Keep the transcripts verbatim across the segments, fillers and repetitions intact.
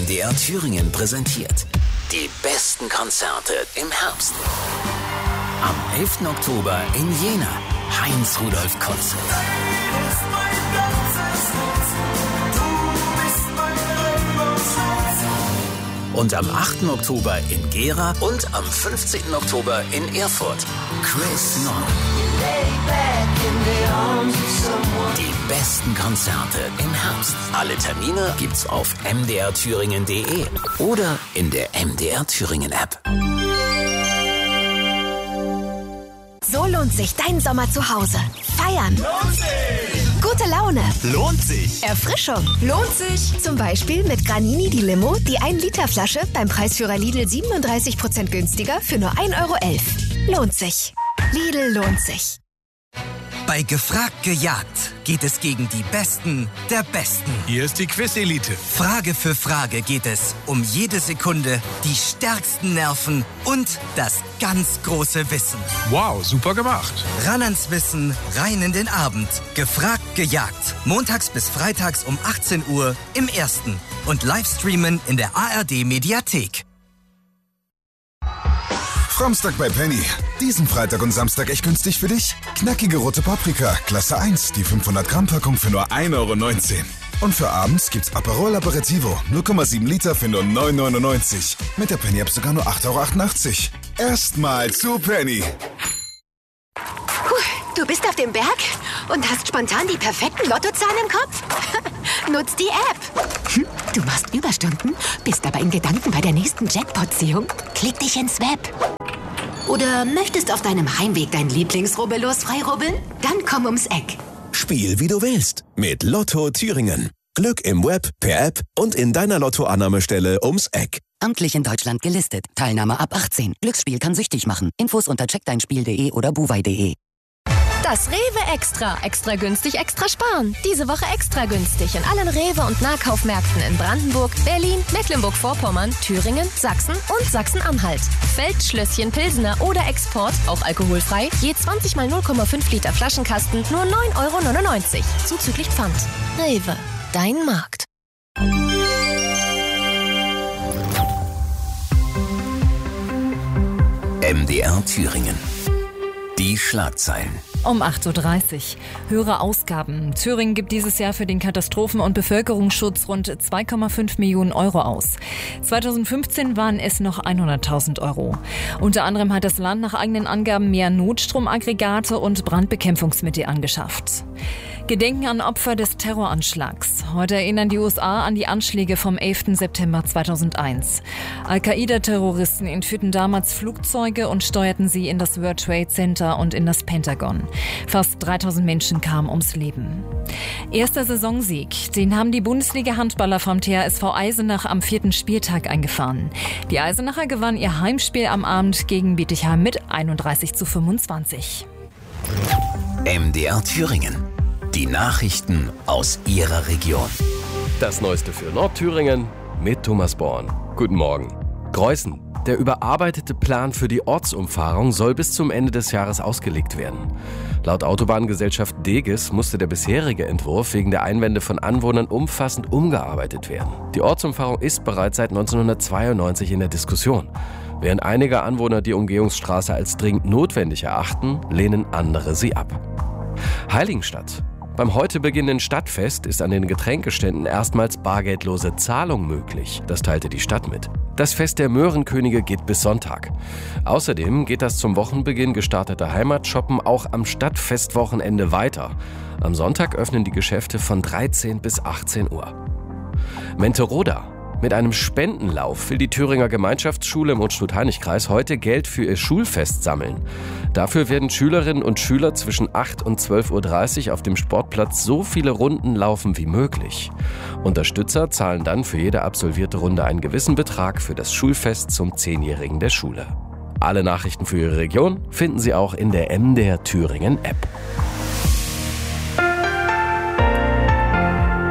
D R Thüringen präsentiert die besten Konzerte im Herbst. Am elften Oktober in Jena, Heinz-Rudolf-Konzert. Und am achten Oktober in Gera und am fünfzehnten Oktober in Erfurt, Chris Nord. Die besten Konzerte im Herbst. Alle Termine gibt's auf m d r thüringen punkt d e oder in der M D R Thüringen App. So lohnt sich dein Sommer zu Hause. Feiern. Lohnt sich. Gute Laune. Lohnt sich. Erfrischung. Lohnt sich. Zum Beispiel mit Granini die Limo, die ein Liter Flasche beim Preisführer Lidl siebenunddreißig Prozent günstiger für nur ein Euro elf. Lohnt sich. Lidl lohnt sich. Bei Gefragt gejagt geht es gegen die Besten der Besten. Hier ist die Quiz-Elite. Frage für Frage geht es um jede Sekunde, die stärksten Nerven und das ganz große Wissen. Wow, super gemacht. Ran ans Wissen, rein in den Abend. Gefragt gejagt. Montags bis freitags um achtzehn Uhr im Ersten. Und Livestreamen in der A R D-Mediathek. Samstag bei Penny. Diesen Freitag und Samstag echt günstig für dich? Knackige rote Paprika, Klasse eins, die fünfhundert Gramm Packung für nur ein Euro neunzehn. Und für abends gibt's Aperol Aperitivo, null Komma sieben Liter für nur neun Euro neunundneunzig. Mit der Penny App sogar nur acht Euro achtundachtzig. Erstmal zu Penny. Puh, du bist auf dem Berg und hast spontan die perfekten Lottozahlen im Kopf? Nutz die App. Hm, du machst Überstunden, bist aber in Gedanken bei der nächsten Jackpot-Ziehung? Klick dich ins Web. Oder möchtest auf deinem Heimweg dein Lieblingsrubbellos freirubbeln? Dann komm ums Eck. Spiel wie du willst mit Lotto Thüringen. Glück im Web, per App und in deiner Lottoannahmestelle ums Eck. Amtlich in Deutschland gelistet. Teilnahme ab achtzehn. Glücksspiel kann süchtig machen. Infos unter check dein spiel punkt de oder buwei punkt de. Das Rewe Extra. Extra günstig, extra sparen. Diese Woche extra günstig in allen Rewe- und Nahkaufmärkten in Brandenburg, Berlin, Mecklenburg-Vorpommern, Thüringen, Sachsen und Sachsen-Anhalt. Feldschlösschen Pilsener oder Export, auch alkoholfrei, je zwanzig mal null Komma fünf Liter Flaschenkasten, nur neun Euro neunundneunzig. Zuzüglich Pfand. Rewe, dein Markt. M D R Thüringen. Die Schlagzeilen. Um acht Uhr dreißig. Höhere Ausgaben. Thüringen gibt dieses Jahr für den Katastrophen- und Bevölkerungsschutz rund zwei Komma fünf Millionen Euro aus. zweitausendfünfzehn waren es noch hunderttausend Euro. Unter anderem hat das Land nach eigenen Angaben mehr Notstromaggregate und Brandbekämpfungsmittel angeschafft. Gedenken an Opfer des Terroranschlags. Heute erinnern die U S A an die Anschläge vom elften September zweitausendeins. Al-Qaida-Terroristen entführten damals Flugzeuge und steuerten sie in das World Trade Center und in das Pentagon. Fast dreitausend Menschen kamen ums Leben. Erster Saisonsieg. Den haben die Bundesliga-Handballer vom T H S V Eisenach am vierten Spieltag eingefahren. Die Eisenacher gewannen ihr Heimspiel am Abend gegen Bietigheim mit einunddreißig zu fünfundzwanzig. M D R Thüringen. Die Nachrichten aus Ihrer Region. Das Neueste für Nordthüringen mit Thomas Born. Guten Morgen. Greußen. Der überarbeitete Plan für die Ortsumfahrung soll bis zum Ende des Jahres ausgelegt werden. Laut Autobahngesellschaft Deges musste der bisherige Entwurf wegen der Einwände von Anwohnern umfassend umgearbeitet werden. Die Ortsumfahrung ist bereits seit neunzehnhundertzweiundneunzig in der Diskussion. Während einige Anwohner die Umgehungsstraße als dringend notwendig erachten, lehnen andere sie ab. Heiligenstadt. Beim heute beginnenden Stadtfest ist an den Getränkeständen erstmals bargeldlose Zahlung möglich. Das teilte die Stadt mit. Das Fest der Möhrenkönige geht bis Sonntag. Außerdem geht das zum Wochenbeginn gestartete Heimatshoppen auch am Stadtfestwochenende weiter. Am Sonntag öffnen die Geschäfte von dreizehn bis achtzehn Uhr. Menteroda. Mit einem Spendenlauf will die Thüringer Gemeinschaftsschule im Unstrut-Hainich-Kreis heute Geld für ihr Schulfest sammeln. Dafür werden Schülerinnen und Schüler zwischen acht und zwölf Uhr dreißig auf dem Sportplatz so viele Runden laufen wie möglich. Unterstützer zahlen dann für jede absolvierte Runde einen gewissen Betrag für das Schulfest zum Zehnjährigen der Schule. Alle Nachrichten für Ihre Region finden Sie auch in der M D R Thüringen App.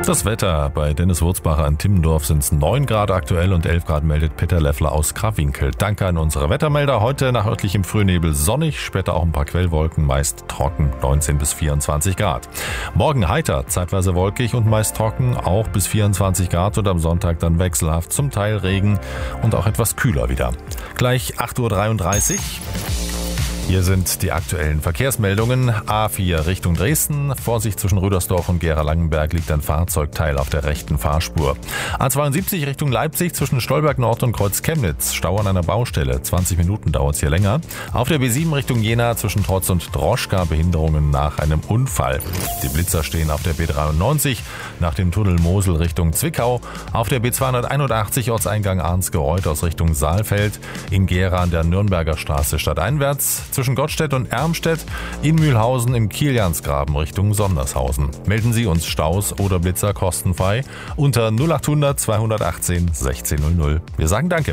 Das Wetter bei Dennis Wurzbacher in Timmendorf sind es neun Grad aktuell und elf Grad meldet Peter Leffler aus Krawinkel. Danke an unsere Wettermelder. Heute nach örtlichem Frühnebel sonnig, später auch ein paar Quellwolken, meist trocken, neunzehn bis vierundzwanzig Grad. Morgen heiter, zeitweise wolkig und meist trocken, auch bis vierundzwanzig Grad und am Sonntag dann wechselhaft, zum Teil Regen und auch etwas kühler wieder. Gleich acht Uhr dreiunddreißig. Hier sind die aktuellen Verkehrsmeldungen. A vier Richtung Dresden. Vorsicht zwischen Rüdersdorf und Gera-Langenberg liegt ein Fahrzeugteil auf der rechten Fahrspur. A zweiundsiebzig Richtung Leipzig zwischen Stolberg Nord und Kreuz Chemnitz. Stau an einer Baustelle. zwanzig Minuten dauert es hier länger. Auf der B sieben Richtung Jena zwischen Trotz und Droschka Behinderungen nach einem Unfall. Die Blitzer stehen auf der B dreiundneunzig nach dem Tunnel Mosel Richtung Zwickau. Auf der B zweihunderteinundachtzig Ortseingang Arnsgereuth aus Richtung Saalfeld. In Gera an der Nürnberger Straße stadteinwärts. Zwischen Gottstedt und Ermstedt, in Mühlhausen im Kiliansgraben Richtung Sondershausen. Melden Sie uns Staus oder Blitzer kostenfrei unter null achthundert zweihundertachtzehn sechzehn null null. Wir sagen Danke.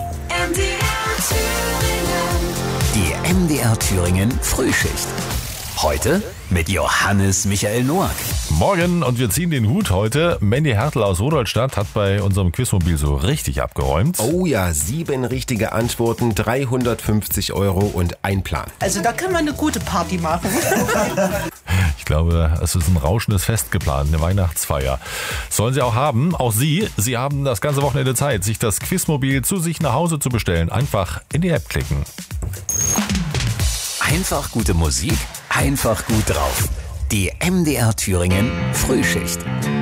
Die M D R Thüringen Frühschicht. Heute mit Johannes Michael Noack. Morgen und wir ziehen den Hut heute. Mandy Hertel aus Rudolstadt hat bei unserem Quizmobil so richtig abgeräumt. Oh ja, sieben richtige Antworten, dreihundertfünfzig Euro und ein Plan. Also da kann man eine gute Party machen. Ich glaube, es ist ein rauschendes Fest geplant, eine Weihnachtsfeier. Sollen Sie auch haben, auch Sie. Sie haben das ganze Wochenende Zeit, sich das Quizmobil zu sich nach Hause zu bestellen. Einfach in die App klicken. Einfach gute Musik, einfach gut drauf. Die M D R Thüringen Frühschicht.